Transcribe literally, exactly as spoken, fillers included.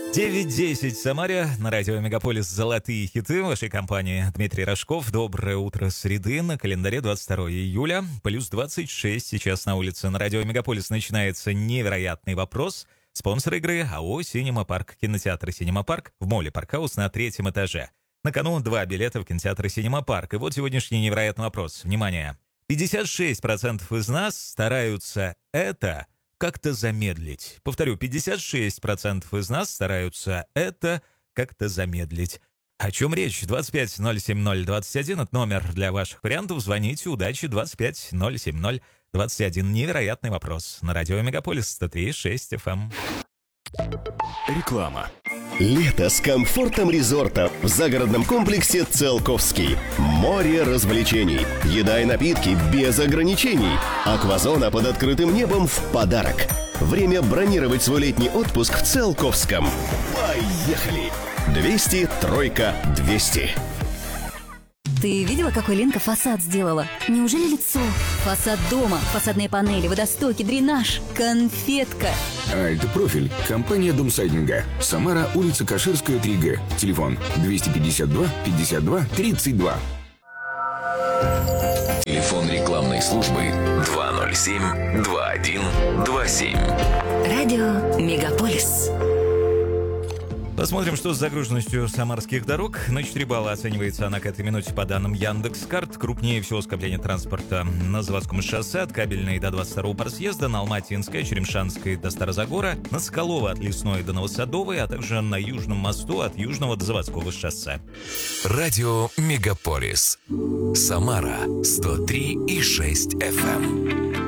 девять десять в Самаре, на радио «Мегаполис» «Золотые хиты» вашей компании. Дмитрий Рожков. Доброе утро среды. На календаре двадцать второе июля, плюс двадцать шесть сейчас на улице. На радио «Мегаполис» начинается невероятный вопрос. Спонсор игры АО «Синема Парк». Кинотеатр «Синема Парк» в моле «Паркхаус» на третьем этаже. На кону два билета в кинотеатр «Синема Парк». И вот сегодняшний невероятный вопрос. Внимание! пятьдесят шесть процентов из нас стараются это как-то замедлить. Повторю, пятьдесят шесть процентов из нас стараются это как-то замедлить. О чем речь? двадцать пять ноль семь ноль двадцать один. Это номер для ваших вариантов. Звоните. Удачи. двадцать пять ноль семь ноль двадцать один. Невероятный вопрос. На радио «Мегаполис» сто три и шесть эф эм. Реклама. Лето с комфортом резорта в загородном комплексе «Циолковский». Море развлечений, еда и напитки без ограничений. Аквазона под открытым небом в подарок. Время бронировать свой летний отпуск в Циолковском. Поехали! двести, тройка, двести. Ты видела, какой Ленка фасад сделала? Неужели лицо? Фасад дома, фасадные панели, водостоки, дренаж, конфетка. А это профиль. Компания Дом Сайдинга. Самара, улица Каширская, три гэ. Телефон двести пятьдесят два пятьдесят два тридцать два. Телефон рекламной службы два ноль семь два один два семь. Радио «Мегаполис». Посмотрим, что с загруженностью самарских дорог. На четыре балла оценивается она к этой минуте по данным Яндекс.Карт. Крупнее всего скопление транспорта на Заводском шоссе от Кабельной до двадцать второго парсъезда, на Алматинской, Черемшанской до Старозагора, на Соколова от Лесной до Новосадовой, а также на Южном мосту от Южного до Заводского шоссе. Радио «Мегаполис». Самара сто три и шесть эф эм.